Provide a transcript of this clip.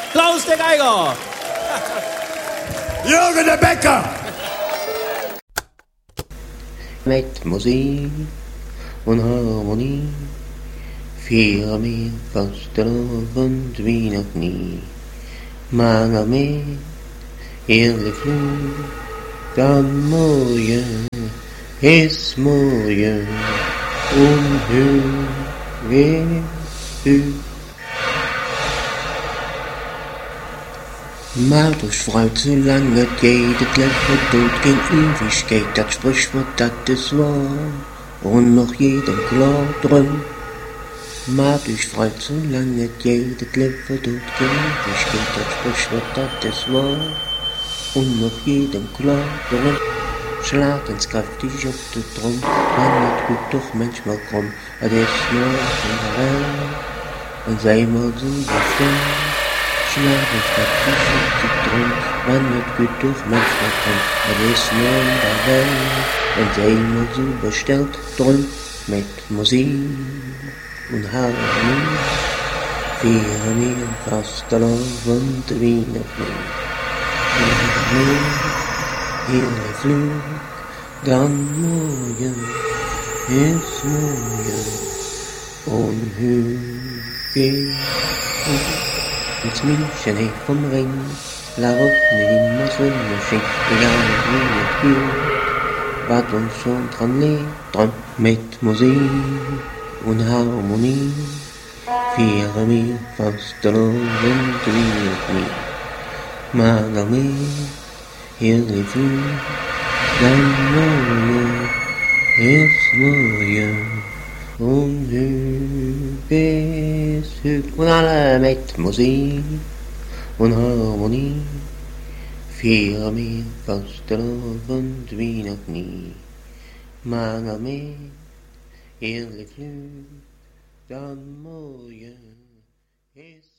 Klaus der Geiger. Jürgen de Becker. Met muziek en harmonie vieren we vastelovend wie nog niet. Maar met heerlijk vloed, dan mooie is mooie onheugelijk. Maar dus fruit zolang het geht, het leven doet geen Ewigkeit, dat Sprichwort, dat is wahr, und noch jedem klar drum. Maar dus fruit zolang het geht, het leven doet geen Ewigkeit, dat Sprichwort, dat is wahr, und noch jedem klar drum. Schlag eens krachtig op de trom, dan het goed toch manchmal krom, het is nur in de welt, en zij maar zo bestemd. Schlag eens krachtig op de trom, dan het goed toch manchmal krom, het is nur in de welt, en zij maar zo besteld drum, met muziek en harmonie, vieren we vastelovend wie nog niet. Heerlijk vloed, dan mooie is mooie onheugelijk. Het Mädchen heeft vom Ring, waarop nu immer Sonnenschein, egal wie het geht, wat ons schon dran lebt, dran met muziek en harmonie, vieren we vastelovend wie nog niet. Maar daarmee heerlijk vloed, dan mooie is mooie onheugelijk. En alle met muziek en harmonie vieren we vastelovend wie nog niet. Maar daarmee heerlijk vloed, dan mooie is